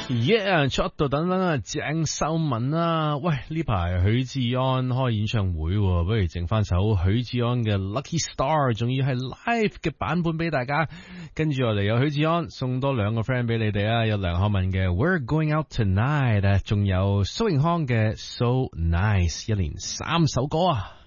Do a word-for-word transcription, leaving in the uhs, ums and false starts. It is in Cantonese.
Yeah， 出到等等啊，鄭秀文啊，喂，呢排許志安開演唱會，不如整翻首許志安嘅 Lucky Star， 仲要係 live 嘅版本俾大家。跟住我哋有許志安送多兩個 friend 俾你哋啊，有梁漢文嘅 We're Going Out Tonight， 仲有蘇永康嘅 So Nice， 一連三首歌啊。